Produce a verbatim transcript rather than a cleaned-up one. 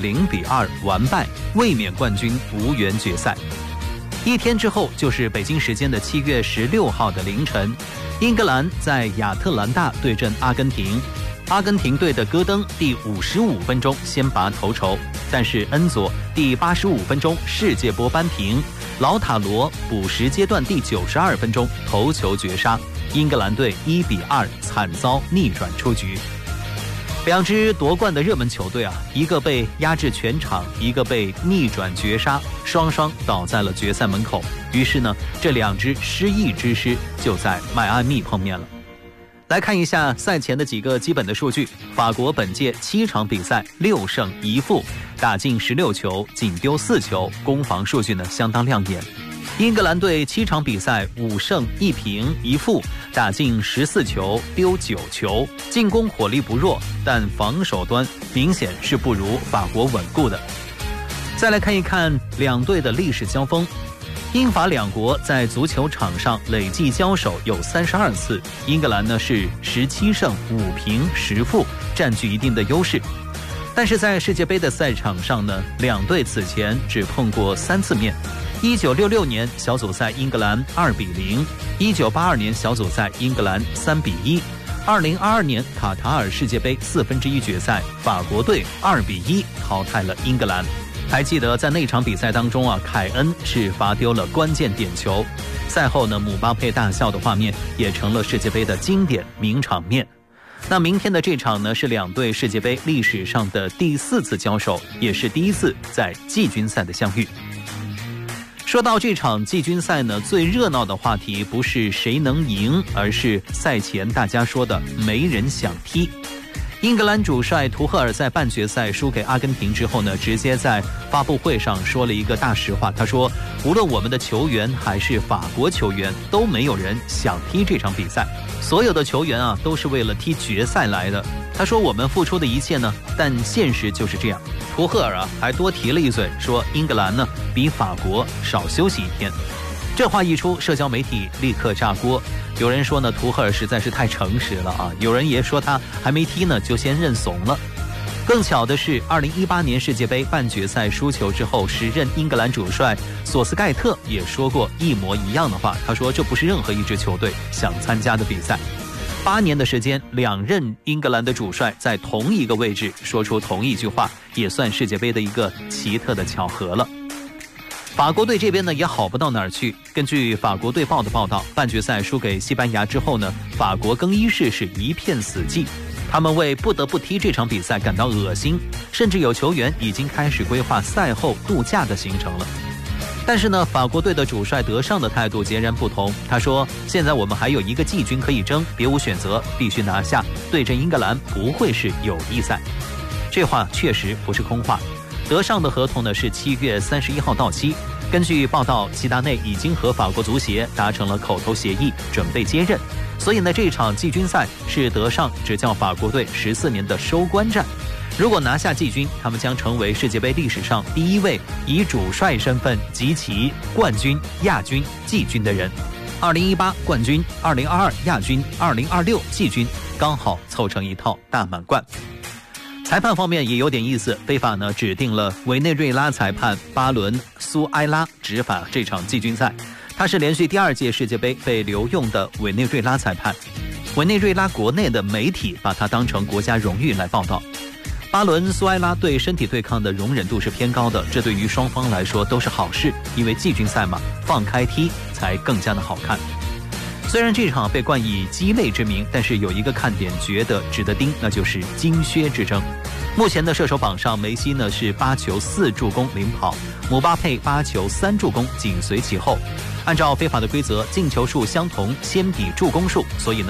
零比二完败，卫冕冠军无缘决赛。一天之后，就是北京时间的七月十六号的凌晨，英格兰在亚特兰大对阵阿根廷。阿根廷队的戈登第五十五分钟先拔头筹，但是恩佐第八十五分钟世界波扳平，老塔罗补时阶段第九十二分钟头球绝杀，英格兰队一比二惨遭逆转出局。两支夺冠的热门球队啊，一个被压制全场，一个被逆转绝杀，双双倒在了决赛门口。于是呢，这两支失意之师就在迈阿密碰面了。来看一下赛前的几个基本的数据。法国本届七场比赛六胜一负，打进十六球，仅丢四球，攻防数据呢相当亮眼。英格兰队七场比赛五胜一平一负，打进十四球，丢九球，进攻火力不弱，但防守端明显是不如法国稳固的。再来看一看两队的历史交锋。英法两国在足球场上累计交手有三十二次，英格兰呢是十七胜五平十负，占据一定的优势。但是在世界杯的赛场上呢，两队此前只碰过三次面。一九六六年小组赛英格兰二比零，一九八二年小组赛英格兰三比一，二零二二年卡塔尔世界杯四分之一决赛，法国队二比一淘汰了英格兰。还记得在那场比赛当中啊，凯恩是罚丢了关键点球。赛后呢，姆巴佩大笑的画面也成了世界杯的经典名场面。那明天的这场呢，是两队世界杯历史上的第四次交手，也是第一次在季军赛的相遇。说到这场季军赛呢，最热闹的话题不是谁能赢，而是赛前大家说的没人想踢。英格兰主帅图赫尔在半决赛输给阿根廷之后呢，直接在发布会上说了一个大实话。他说，无论我们的球员还是法国球员，都没有人想踢这场比赛。所有的球员啊，都是为了踢决赛来的。他说，我们付出的一切呢，但现实就是这样。图赫尔啊，还多提了一嘴，说英格兰呢比法国少休息一天。这话一出，社交媒体立刻炸锅。有人说呢，图赫尔实在是太诚实了啊！有人也说他还没踢呢，就先认怂了。更巧的是，二零一八年世界杯半决赛输球之后，时任英格兰主帅索斯盖特也说过一模一样的话。他说，这不是任何一支球队想参加的比赛。八年的时间，两任英格兰的主帅在同一个位置说出同一句话，也算世界杯的一个奇特的巧合了。法国队这边呢也好不到哪儿去。根据法国队报的报道，半决赛输给西班牙之后呢，法国更衣室是一片死寂，他们为不得不踢这场比赛感到恶心，甚至有球员已经开始规划赛后度假的行程了。但是呢，法国队的主帅德尚的态度截然不同。他说，现在我们还有一个季军可以争，别无选择，必须拿下。对阵英格兰不会是友谊赛。这话确实不是空话。德尚的合同呢是七月三十一号到期。根据报道，齐达内已经和法国足协达成了口头协议，准备接任。所以呢，这场季军赛是德尚执教法国队十四年的收官战。如果拿下季军，他们将成为世界杯历史上第一位以主帅身份集齐冠军、亚军、季军的人。二零一八冠军，二零二二亚军，二零二六季军，刚好凑成一套大满贯。裁判方面也有点意思，非法呢指定了委内瑞拉裁判巴伦苏埃拉执法这场季军赛。他是连续第二届世界杯被留用的委内瑞拉裁判。委内瑞拉国内的媒体把他当成国家荣誉来报道。巴伦苏埃拉对身体对抗的容忍度是偏高的，这对于双方来说都是好事，因为季军赛嘛，放开踢才更加的好看。虽然这场被冠以鸡肋之名，但是有一个看点觉得值得盯，那就是金靴之争。目前的射手榜上，梅西呢是八球四助攻领跑，姆巴佩八球三助攻紧随其后。按照非法的规则，进球数相同先比助攻数，所以呢